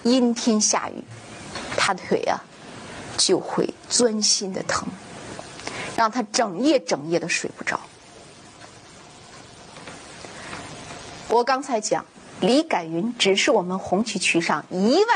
阴天下雨，他腿啊就会钻心的疼，让他整夜的睡不着。我刚才讲，李改云只是我们红旗渠上1万